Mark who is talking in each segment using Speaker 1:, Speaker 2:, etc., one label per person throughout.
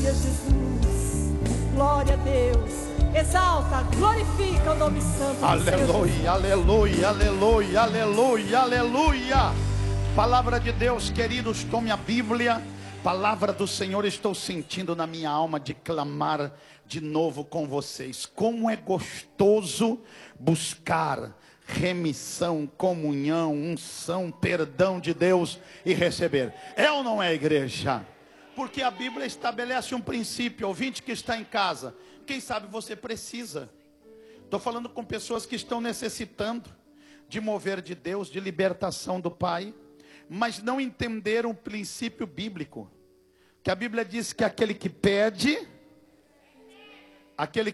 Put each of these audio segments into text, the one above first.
Speaker 1: Aleluia, Jesus. Glória a Deus. Exalta, glorifica o nome santo do Senhor.
Speaker 2: Aleluia, aleluia, aleluia, aleluia, aleluia. Palavra de Deus, queridos, tome a Bíblia. Palavra do Senhor, estou sentindo na minha alma de clamar de novo com vocês. Como é gostoso buscar remissão, comunhão, unção, perdão de Deus e receber. É ou não é, igreja? Porque a Bíblia estabelece um princípio. Ouvinte que está em casa, quem sabe você precisa. Estou falando com pessoas que estão necessitando de mover de Deus, de libertação do Pai, mas não entenderam o princípio bíblico. Que a Bíblia diz que aquele que pede, aquele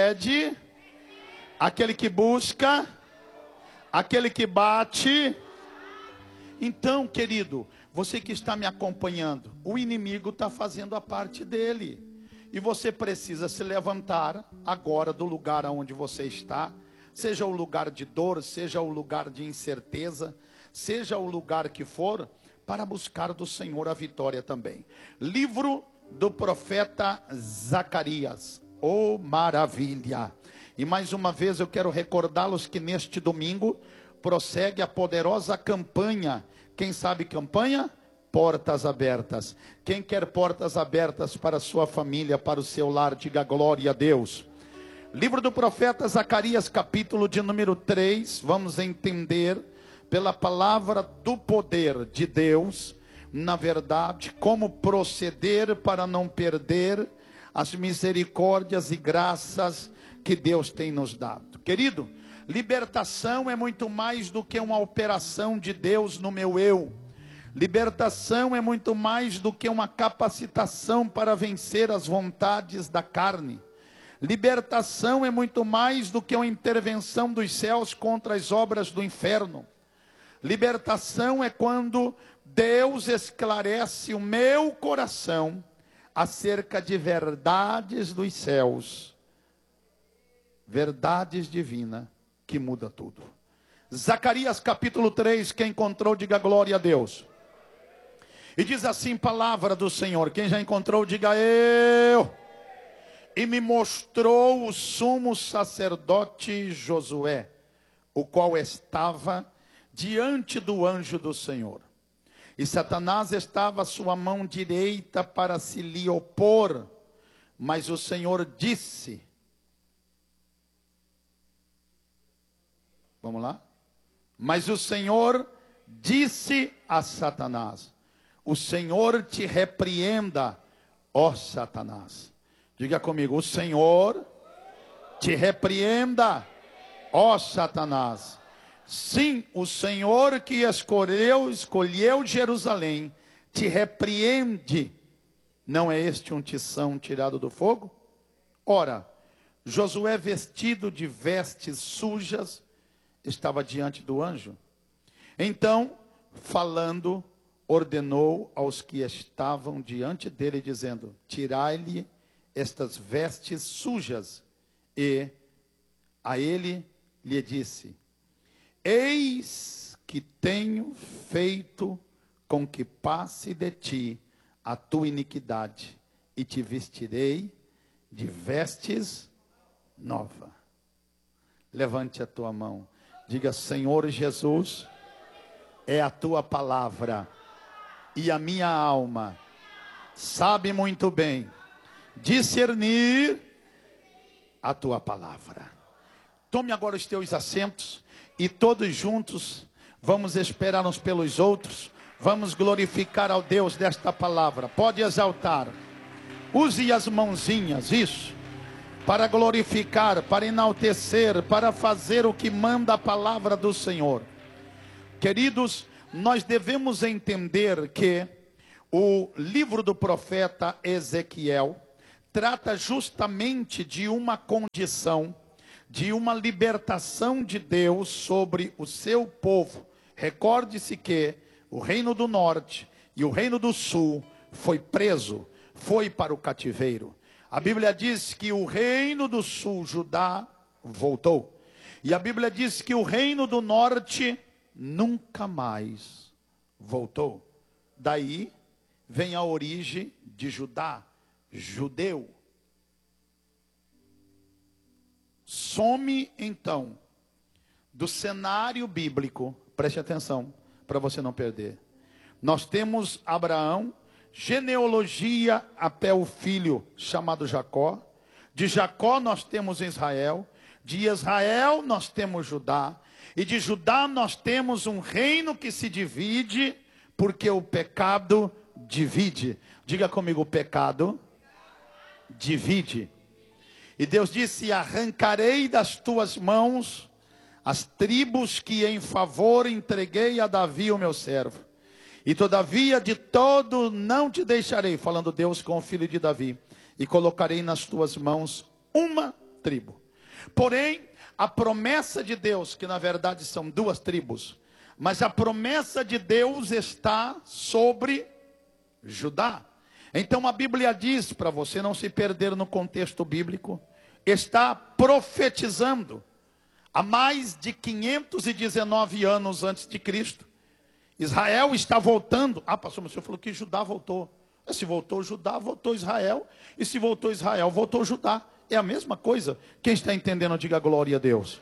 Speaker 2: que busca, aquele que bate. Então, querido, você que está me acompanhando, o inimigo está fazendo a parte dele. E você precisa se levantar agora do lugar onde você está, seja o lugar de dor, seja o lugar de incerteza, seja o lugar que for, para buscar do Senhor a vitória também. Livro do profeta Zacarias. Oh, maravilha! E mais uma vez eu quero recordá-los que neste domingo prossegue a poderosa campanha. Quem sabe campanha? Portas abertas. Quem quer portas abertas para a sua família, para o seu lar, diga glória a Deus. Livro do profeta Zacarias, capítulo de número 3, vamos entender pela palavra do poder de Deus, na verdade, como proceder para não perder as misericórdias e graças que Deus tem nos dado. Querido, libertação é muito mais do que uma operação de Deus no meu eu. Libertação é muito mais do que uma capacitação para vencer as vontades da carne. Libertação é muito mais do que uma intervenção dos céus contra as obras do inferno. Libertação é quando Deus esclarece o meu coração acerca de verdades dos céus, verdades divinas que muda tudo. Zacarias capítulo 3, quem encontrou, diga glória a Deus. E diz assim, palavra do Senhor, quem já encontrou, diga eu. E me mostrou o sumo sacerdote Josué, o qual estava diante do anjo do Senhor. E Satanás estava à sua mão direita para se lhe opor. Mas o Senhor disse, vamos lá? Mas o Senhor disse a Satanás, o Senhor te repreenda, ó Satanás. Diga comigo, o Senhor te repreenda, ó Satanás. Sim, o Senhor que escolheu Jerusalém, te repreende. Não é este um tição tirado do fogo? Ora, Josué, vestido de vestes sujas, estava diante do anjo. Então, falando, ordenou aos que estavam diante dele, dizendo, tirai-lhe estas vestes sujas. E a ele lhe disse, eis que tenho feito com que passe de ti a tua iniquidade, e te vestirei de vestes novas. Levante a tua mão, diga, Senhor Jesus, é a tua palavra, e a minha alma sabe muito bem discernir a tua palavra. Tome agora os teus assentos, e todos juntos vamos esperar uns pelos outros, vamos glorificar ao Deus desta palavra. Pode exaltar, use as mãozinhas, isso, para glorificar, para enaltecer, para fazer o que manda a palavra do Senhor. Queridos, nós devemos entender que o livro do profeta Ezequiel trata justamente de uma condição, de uma libertação de Deus sobre o seu povo. Recorde-se que o reino do norte e o reino do sul foi preso, foi para o cativeiro. A Bíblia diz que o reino do sul, Judá, voltou. E a Bíblia diz que o reino do norte nunca mais voltou. Daí vem a origem de Judá, judeu. Some então do cenário bíblico, preste atenção para você não perder. Nós temos Abraão, genealogia até o filho chamado Jacó. De Jacó nós temos Israel, de Israel nós temos Judá, e de Judá nós temos um reino que se divide, porque o pecado divide. Diga comigo, o pecado divide. E Deus disse: arrancarei das tuas mãos as tribos que em favor entreguei a Davi o meu servo. E todavia de todo não te deixarei, falando Deus com o filho de Davi, e colocarei nas tuas mãos uma tribo. Porém, a promessa de Deus, que na verdade são duas tribos, mas a promessa de Deus está sobre Judá. Então a Bíblia diz, para você não se perder no contexto bíblico, está profetizando há mais de 519 anos antes de Cristo. Israel está voltando. Ah, pastor, mas o senhor falou que Judá voltou. Se voltou Judá, voltou Israel. E se voltou Israel, voltou Judá. É a mesma coisa. Quem está entendendo, diga glória a Deus.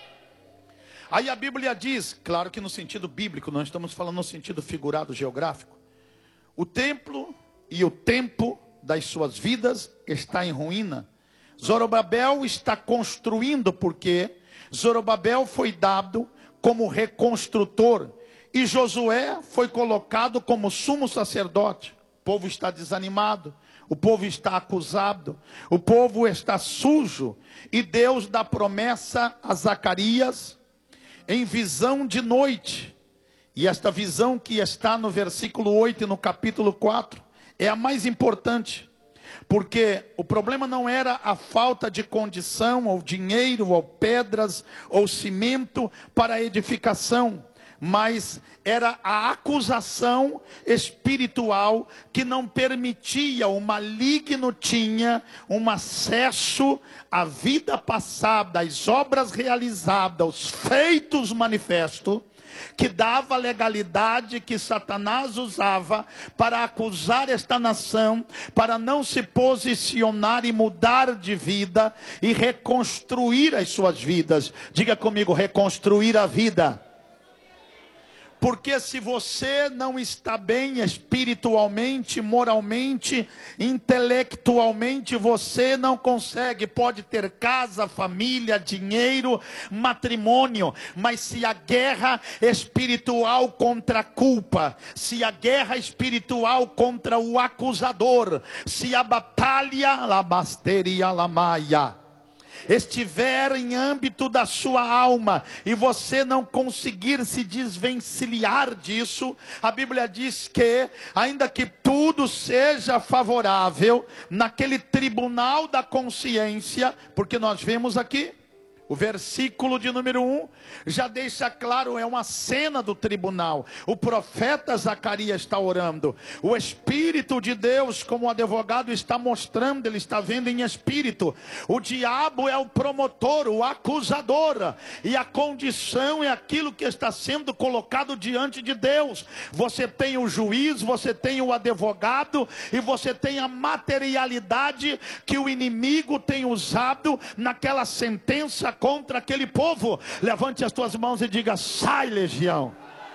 Speaker 2: Aí a Bíblia diz, claro que no sentido bíblico, nós estamos falando no sentido figurado geográfico. O templo e o tempo das suas vidas está em ruína. Zorobabel está construindo, porque Zorobabel foi dado como reconstrutor e Josué foi colocado como sumo sacerdote. O povo está desanimado, o povo está acusado, o povo está sujo, e Deus dá promessa a Zacarias em visão de noite. E esta visão que está no versículo 8 e no capítulo 4 é a mais importante, porque o problema não era a falta de condição, ou dinheiro, ou pedras, ou cimento para a edificação, mas era a acusação espiritual que não permitia, o maligno tinha um acesso à vida passada, às obras realizadas, aos feitos manifestos, que dava legalidade que Satanás usava para acusar esta nação, para não se posicionar e mudar de vida e reconstruir as suas vidas. Diga comigo, reconstruir a vida. Porque se você não está bem espiritualmente, moralmente, intelectualmente, você não consegue. Pode ter casa, família, dinheiro, matrimônio, mas se a guerra espiritual contra a culpa, se a guerra espiritual contra o acusador, se a batalha, labasteria lamaia, estiver em âmbito da sua alma, e você não conseguir se desvencilhar disso, a Bíblia diz que, ainda que tudo seja favorável, naquele tribunal da consciência, porque nós vemos aqui, o versículo de número 1 já deixa claro, é uma cena do tribunal. O profeta Zacarias está orando. O Espírito de Deus, como advogado, está mostrando, ele está vendo em espírito. O diabo é o promotor, o acusador. E a condição é aquilo que está sendo colocado diante de Deus. Você tem o juiz, você tem o advogado, e você tem a materialidade que o inimigo tem usado naquela sentença contra aquele povo. Levante as tuas mãos e diga: sai, legião.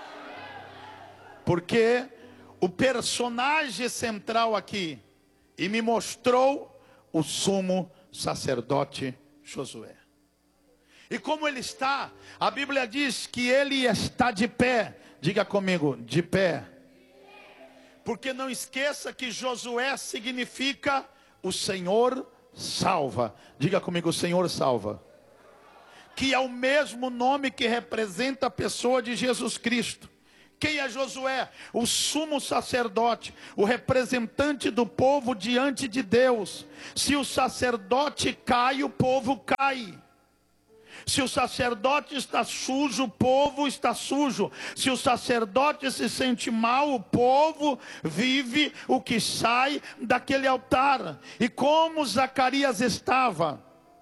Speaker 2: Porque o personagem central aqui, e me mostrou o sumo sacerdote Josué. E como ele está, a Bíblia diz que ele está de pé. Diga comigo, de pé. Porque não esqueça que Josué significa o Senhor salva. Diga comigo, o Senhor salva. Que é o mesmo nome que representa a pessoa de Jesus Cristo. Quem é Josué? O sumo sacerdote, o representante do povo diante de Deus. Se o sacerdote cai, o povo cai. Se o sacerdote está sujo, o povo está sujo. Se o sacerdote se sente mal, o povo vive o que sai daquele altar. E como Zacarias estava?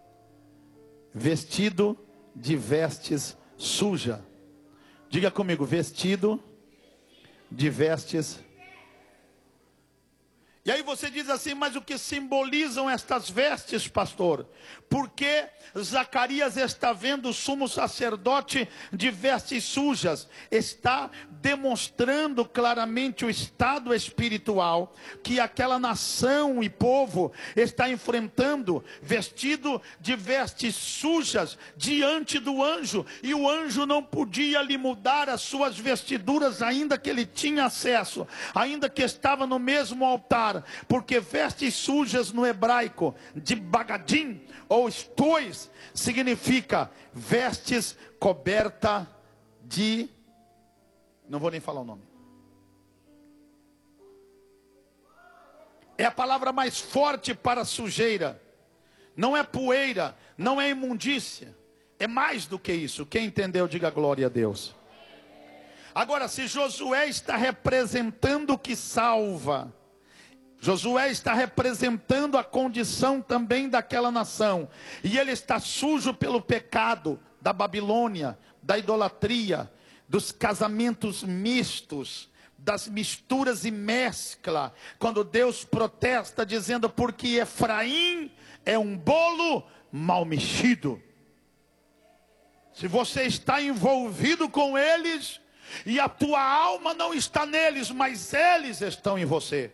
Speaker 2: Vestido de vestes sujas. Diga comigo, vestido de vestes. E aí você diz assim, mas o que simbolizam estas vestes, pastor? Porque Zacarias está vendo o sumo sacerdote de vestes sujas. Está demonstrando claramente o estado espiritual que aquela nação e povo está enfrentando, vestido de vestes sujas diante do anjo. E o anjo não podia lhe mudar as suas vestiduras, ainda que ele tinha acesso, ainda que estava no mesmo altar. Porque vestes sujas no hebraico, de bagadim ou estois, significa vestes coberta de, não vou nem falar o nome. É a palavra mais forte para sujeira. Não é poeira, não é imundícia. É mais do que isso. Quem entendeu, diga glória a Deus. Agora, se Josué está representando o que salva, Josué está representando a condição também daquela nação. E ele está sujo pelo pecado da Babilônia, da idolatria, dos casamentos mistos, das misturas e mescla. Quando Deus protesta dizendo, porque Efraim é um bolo mal mexido. Se você está envolvido com eles, e a tua alma não está neles, mas eles estão em você.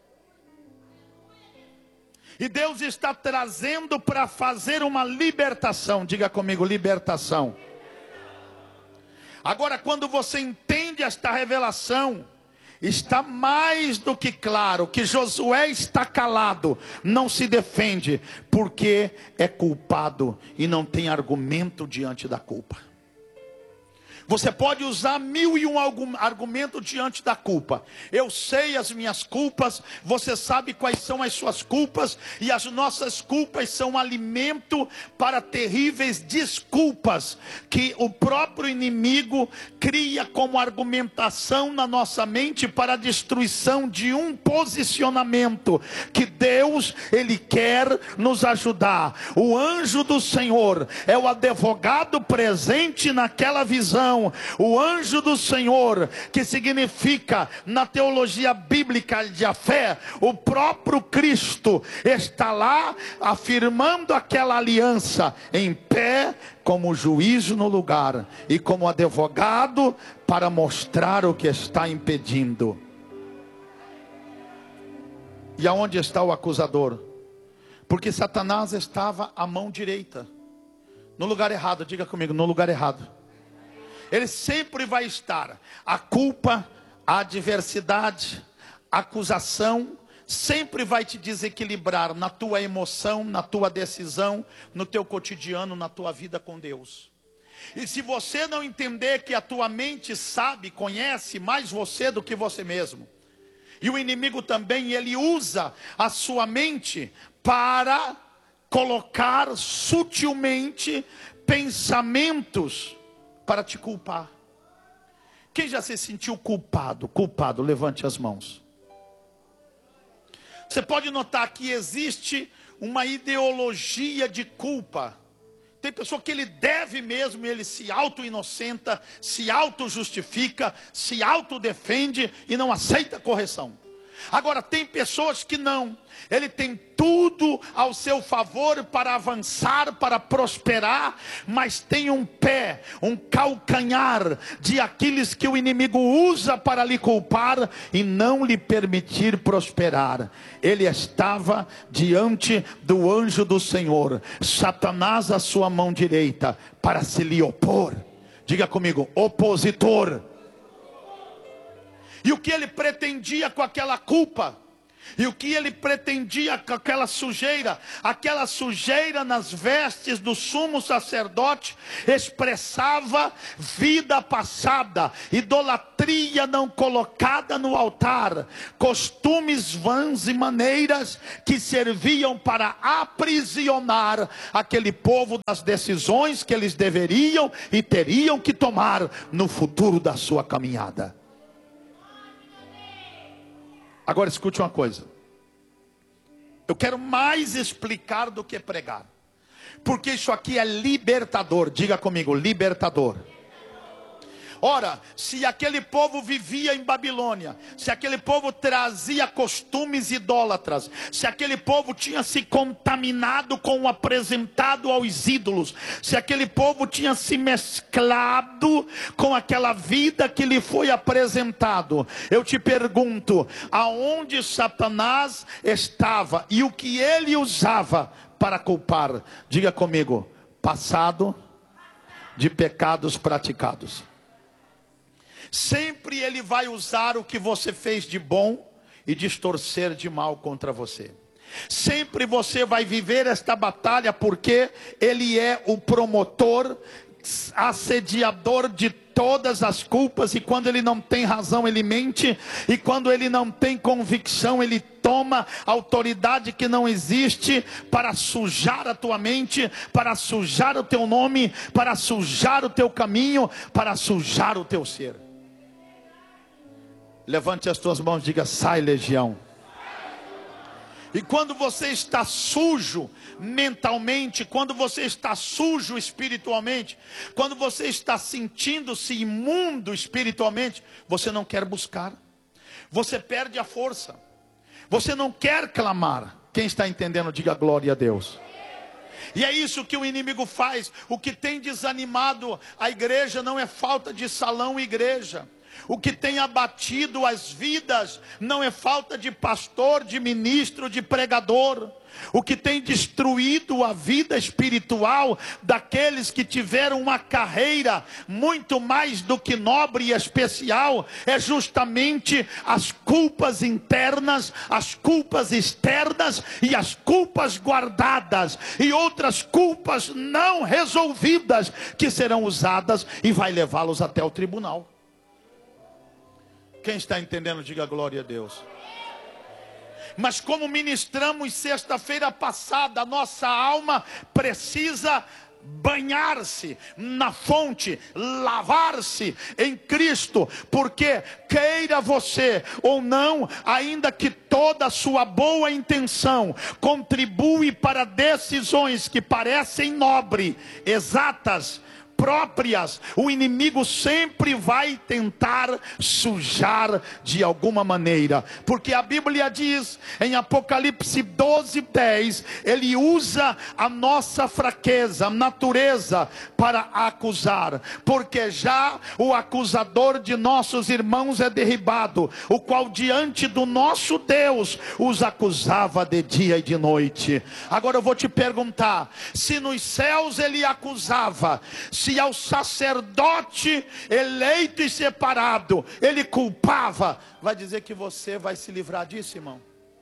Speaker 2: E Deus está trazendo para fazer uma libertação. Diga comigo, libertação. Agora, quando você entende esta revelação, está mais do que claro que Josué está calado, não se defende, porque é culpado e não tem argumento diante da culpa. Você pode usar 1001 argumento diante da culpa. Eu sei as minhas culpas, você sabe quais são as suas culpas, e as nossas culpas são alimento para terríveis desculpas que o próprio inimigo cria como argumentação na nossa mente para a destruição de um posicionamento que Deus, Ele quer nos ajudar. O anjo do Senhor é o advogado presente naquela visão. O anjo do Senhor, que significa na teologia bíblica de fé, o próprio Cristo está lá afirmando aquela aliança em pé, como juízo no lugar e como advogado para mostrar o que está impedindo. E aonde está o acusador? Porque Satanás estava à mão direita, no lugar errado. Diga comigo, no lugar errado. Ele sempre vai estar. A culpa, a adversidade, a acusação, sempre vai te desequilibrar na tua emoção, na tua decisão, no teu cotidiano, na tua vida com Deus. E se você não entender que a tua mente sabe, conhece mais você do que você mesmo, e o inimigo também, ele usa a sua mente para colocar sutilmente pensamentos para te culpar. Quem já se sentiu culpado? Culpado, levante as mãos. Você pode notar que existe uma ideologia de culpa. Tem pessoa que ele deve mesmo, ele se auto-inocenta, se auto-justifica, se auto-defende e não aceita correção. Agora tem pessoas que não. Ele tem tudo ao seu favor para avançar, para prosperar, mas tem um pé, um calcanhar de aqueles que o inimigo usa para lhe culpar e não lhe permitir prosperar. Ele estava diante do anjo do Senhor, Satanás à sua mão direita, para se lhe opor. Diga comigo, opositor. E o que ele pretendia com aquela culpa? E o que ele pretendia com aquela sujeira? Aquela sujeira nas vestes do sumo sacerdote expressava vida passada, idolatria não colocada no altar, costumes vãs e maneiras que serviam para aprisionar aquele povo das decisões que eles deveriam e teriam que tomar no futuro da sua caminhada. Agora escute uma coisa. Eu quero mais explicar do que pregar. Porque isso aqui é libertador. Diga comigo, libertador. Ora, se aquele povo vivia em Babilônia, se aquele povo trazia costumes idólatras, se aquele povo tinha se contaminado com o apresentado aos ídolos, se aquele povo tinha se mesclado com aquela vida que lhe foi apresentado, eu te pergunto, aonde Satanás estava e o que ele usava para culpar? Diga comigo: passado de pecados praticados. Sempre ele vai usar o que você fez de bom e distorcer de mal contra você. Sempre você vai viver esta batalha, porque ele é o promotor, assediador de todas as culpas. E quando ele não tem razão, ele mente. E quando ele não tem convicção, ele toma autoridade que não existe para sujar a tua mente, para sujar o teu nome, para sujar o teu caminho, para sujar o teu ser. Levante as tuas mãos e diga: sai, legião. E quando você está sujo mentalmente, quando você está sujo espiritualmente, quando você está sentindo-se imundo espiritualmente, você não quer buscar, você perde a força, você não quer clamar. Quem está entendendo, diga glória a Deus. E é isso que o inimigo faz. O que tem desanimado a igreja não é falta de salão e igreja. O que tem abatido as vidas não é falta de pastor, de ministro, de pregador. O que tem destruído a vida espiritual daqueles que tiveram uma carreira muito mais do que nobre e especial é justamente as culpas internas, as culpas externas e as culpas guardadas e outras culpas não resolvidas que serão usadas e vai levá-los até o tribunal. Quem está entendendo, diga glória a Deus. Mas como ministramos sexta-feira passada, a nossa alma precisa banhar-se na fonte, lavar-se em Cristo, porque queira você ou não, ainda que toda a sua boa intenção contribui para decisões que parecem nobres, exatas, próprias, o inimigo sempre vai tentar sujar de alguma maneira, porque a Bíblia diz em Apocalipse 12:10, ele usa a nossa fraqueza, natureza para acusar, porque já o acusador de nossos irmãos é derribado, o qual diante do nosso Deus os acusava de dia e de noite. Agora eu vou te perguntar, se nos céus ele acusava, se ao sacerdote eleito e separado ele culpava, vai dizer que você vai se livrar disso, irmão?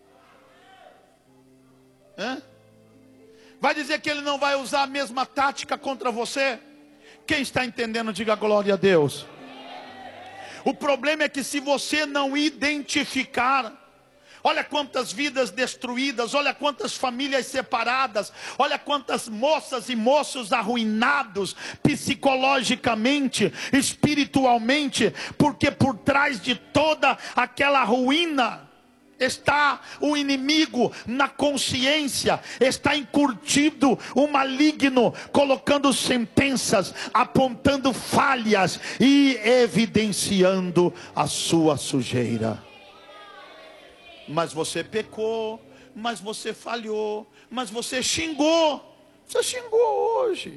Speaker 2: Vai dizer que ele não vai usar a mesma tática contra você? Quem está entendendo, diga glória a Deus. O problema é que se você não identificar, olha quantas vidas destruídas, olha quantas famílias separadas, olha quantas moças e moços arruinados psicologicamente, espiritualmente, porque por trás de toda aquela ruína está o inimigo na consciência, está encurtido o maligno, colocando sentenças, apontando falhas e evidenciando a sua sujeira. Mas você pecou, mas você falhou, mas você xingou. Você xingou hoje.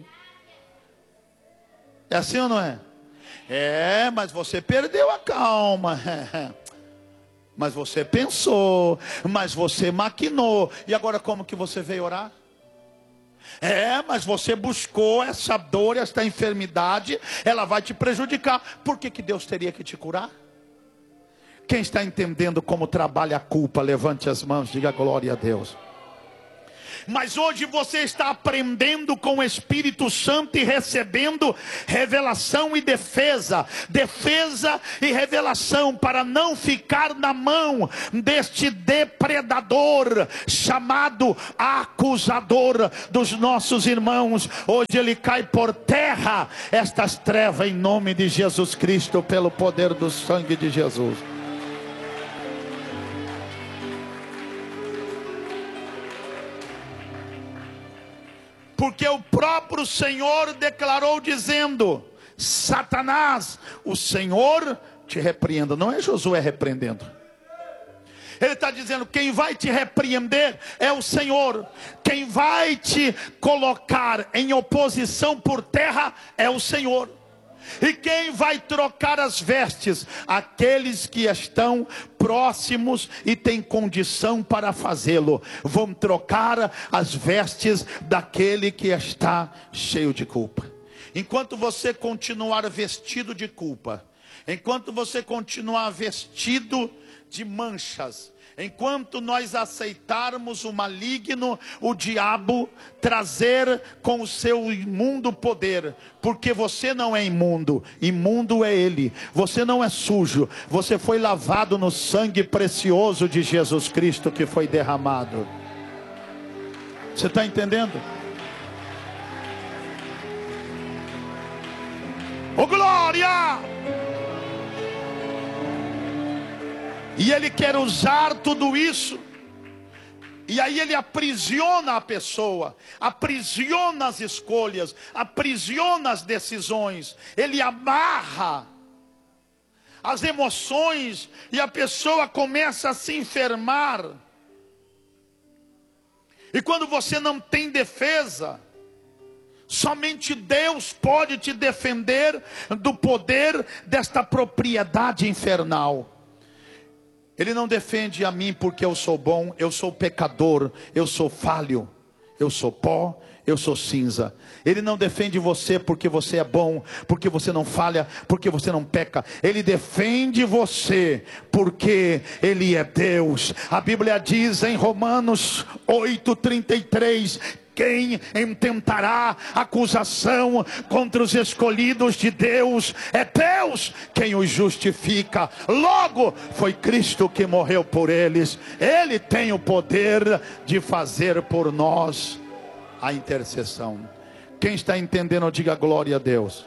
Speaker 2: É assim ou não é? É, mas você perdeu a calma. Mas você pensou, mas você maquinou. E agora como que você veio orar? É, mas você buscou essa dor, essa enfermidade, ela vai te prejudicar. Por que Deus teria que te curar? Quem está entendendo como trabalha a culpa, levante as mãos, diga glória a Deus. Mas hoje você está aprendendo com o Espírito Santo e recebendo revelação e defesa. Defesa e revelação para não ficar na mão deste depredador chamado acusador dos nossos irmãos. Hoje ele cai por terra, estas trevas, em nome de Jesus Cristo, pelo poder do sangue de Jesus. Porque o próprio Senhor declarou dizendo: Satanás, o Senhor te repreenda. Não é Josué repreendendo. Ele está dizendo, quem vai te repreender é o Senhor. Quem vai te colocar em oposição por terra é o Senhor. E quem vai trocar as vestes? Aqueles que estão próximos e têm condição para fazê-lo. Vão trocar as vestes daquele que está cheio de culpa. Enquanto você continuar vestido de culpa, enquanto você continuar vestido de manchas, enquanto nós aceitarmos o maligno, o diabo, trazer com o seu imundo poder, porque você não é imundo, imundo é ele. Você não é sujo, você foi lavado no sangue precioso de Jesus Cristo que foi derramado. Você está entendendo? Oh glória! E ele quer usar tudo isso. E aí ele aprisiona a pessoa, aprisiona as escolhas, aprisiona as decisões. Ele amarra as emoções e a pessoa começa a se enfermar. E quando você não tem defesa, somente Deus pode te defender do poder desta propriedade infernal. Ele não defende a mim porque eu sou bom, eu sou pecador, eu sou falho, eu sou pó, eu sou cinza. Ele não defende você porque você é bom, porque você não falha, porque você não peca. Ele defende você porque Ele é Deus. A Bíblia diz em Romanos 8:33, quem intentará acusação contra os escolhidos de Deus? É Deus quem os justifica. Logo, foi Cristo que morreu por eles. Ele tem o poder de fazer por nós a intercessão. Quem está entendendo, diga glória a Deus.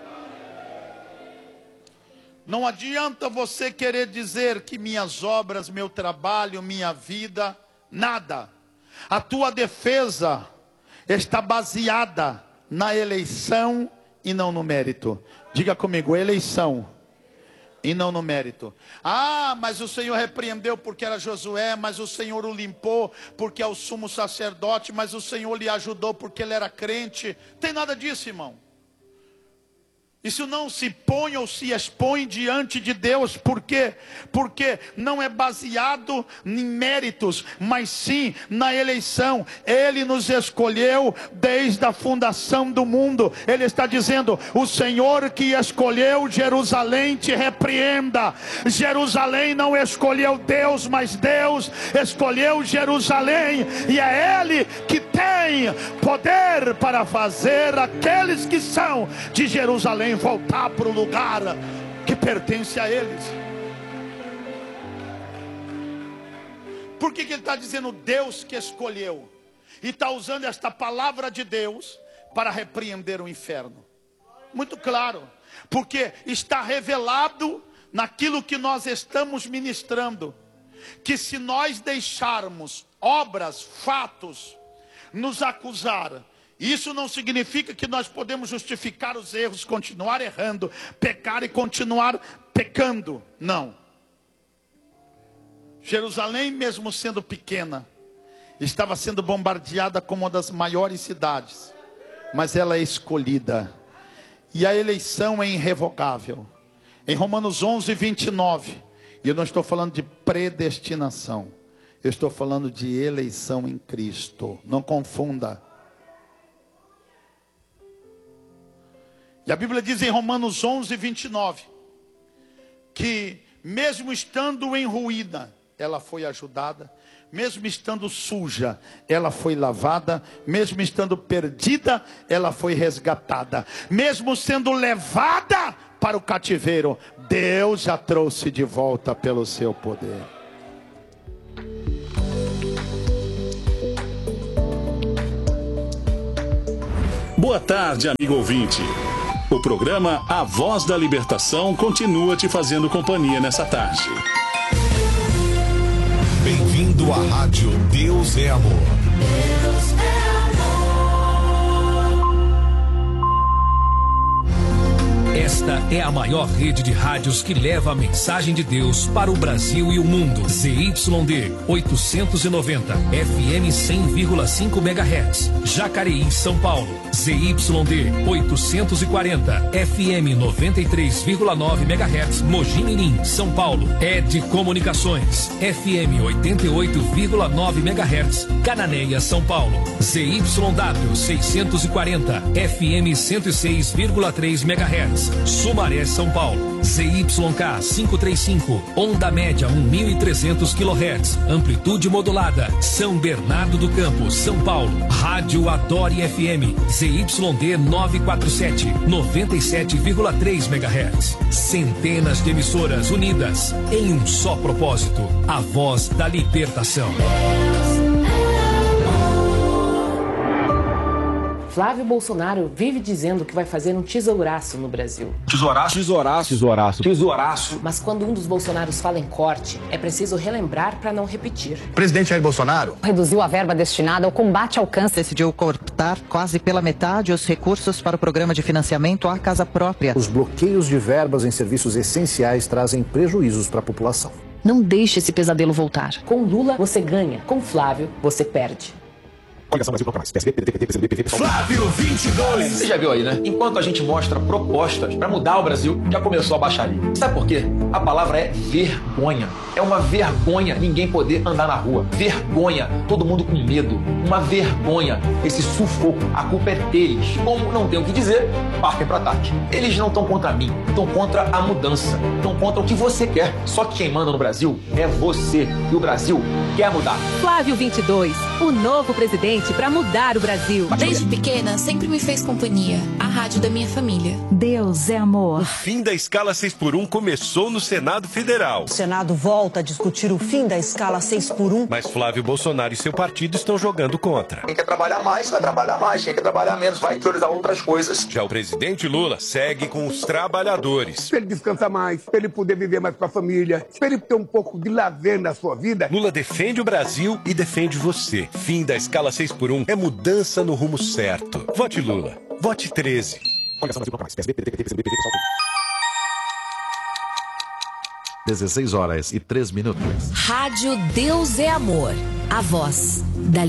Speaker 2: Não adianta você querer dizer que minhas obras, meu trabalho, minha vida, nada. A tua defesa está baseada na eleição e não no mérito. Diga comigo, eleição e não no mérito. Ah, mas o Senhor repreendeu porque era Josué, mas o Senhor o limpou porque é o sumo sacerdote, mas o Senhor lhe ajudou porque ele era crente. Tem nada disso, irmão. Isso não se põe ou se expõe diante de Deus. Por quê? Porque não é baseado em méritos, mas sim na eleição. Ele nos escolheu desde a fundação do mundo. Ele está dizendo, o Senhor que escolheu Jerusalém te repreenda. Jerusalém não escolheu Deus, mas Deus escolheu Jerusalém. E é Ele que tem poder para fazer aqueles que são de Jerusalém voltar para o lugar que pertence a eles. Por que ele está dizendo Deus que escolheu? E está usando esta palavra de Deus para repreender o inferno. Muito claro. Porque está revelado naquilo que nós estamos ministrando, que se nós deixarmos obras, fatos, nos acusar, isso não significa que nós podemos justificar os erros, continuar errando, pecar e continuar pecando. Não. Jerusalém, mesmo sendo pequena, estava sendo bombardeada como uma das maiores cidades. Mas ela é escolhida. E a eleição é irrevogável. Em Romanos 11:29, e eu não estou falando de predestinação, eu estou falando de eleição em Cristo. Não confunda. E a Bíblia diz em Romanos 11:29, que mesmo estando em ruína, ela foi ajudada. Mesmo estando suja, ela foi lavada. Mesmo estando perdida, ela foi resgatada. Mesmo sendo levada para o cativeiro, Deus a trouxe de volta pelo seu poder.
Speaker 3: Boa tarde, amigo ouvinte. O programa A Voz da Libertação continua te fazendo companhia nessa tarde.
Speaker 4: Bem-vindo à Rádio Deus é Amor.
Speaker 5: Deus é amor.
Speaker 4: Esta
Speaker 5: Esta é a maior rede de rádios que leva a mensagem de Deus para o Brasil e o mundo. ZYD 890, FM 100,5 MHz, Jacareí, São Paulo. ZYD 840, FM 93,9 MHz, Mogi Mirim, São Paulo. ED Comunicações, FM 88,9 MHz, Cananéia, São Paulo. ZYW 640, FM 106,3 MHz, Sumaré, São Paulo. ZYK 535, onda média 1.300 kHz, amplitude modulada, São Bernardo do Campo, São Paulo. Rádio Adore FM, ZYD 947, 97,3 MHz. Centenas de emissoras unidas em um só propósito, a voz da libertação.
Speaker 6: Flávio Bolsonaro vive dizendo que vai fazer um tesouraço no Brasil.
Speaker 7: Tesouraço? Tesouraço. Tesouraço. Tesouraço.
Speaker 6: Mas quando um dos Bolsonaros fala em corte, é preciso relembrar para não repetir.
Speaker 8: O presidente Jair Bolsonaro
Speaker 9: reduziu a verba destinada ao combate ao câncer. Decidiu cortar quase pela metade os recursos para o programa de financiamento à casa própria.
Speaker 10: Os bloqueios de verbas em serviços essenciais trazem prejuízos para a população.
Speaker 9: Não deixe esse pesadelo voltar.
Speaker 6: Com Lula, você ganha. Com Flávio, você perde.
Speaker 8: Coligação Brasil Proclamais. PSB, PDT, PCB, PV,
Speaker 7: Flávio 22. Você já viu aí, né? Enquanto a gente mostra propostas para mudar o Brasil, já começou a baixaria. Sabe por quê? A palavra é vergonha. É uma vergonha ninguém poder andar na rua. Vergonha. Todo mundo com medo. Uma vergonha. Esse sufoco. A culpa é deles. Como não tem o que dizer, partem para ataque. Eles não estão contra mim. Estão contra a mudança. Estão contra o que você quer. Só que quem manda no Brasil é você. E o Brasil quer mudar.
Speaker 11: Flávio 22. O novo presidente para mudar o Brasil.
Speaker 12: Desde pequena, sempre me fez companhia. A rádio da minha família.
Speaker 11: Deus é amor.
Speaker 13: O fim da escala 6x1 começou no Senado Federal.
Speaker 14: O Senado volta a discutir o fim da escala 6x1.
Speaker 13: Mas Flávio Bolsonaro e seu partido estão jogando contra.
Speaker 7: Quem quer trabalhar mais, vai trabalhar mais. Quem quer trabalhar menos, vai priorizar outras coisas.
Speaker 13: Já o presidente Lula segue com os trabalhadores.
Speaker 15: Para ele descansar mais, para ele poder viver mais com a família, para ele ter um pouco de lazer na sua vida.
Speaker 13: Lula defende o Brasil e defende você. Fim da escala 6x1 é mudança no rumo certo. Vote Lula. Vote 13.
Speaker 8: Coligação Brasil Proclamais. PSB, PDT, PCB, PV,
Speaker 4: 16 horas e 3 minutos.
Speaker 12: Rádio Deus é Amor. A voz da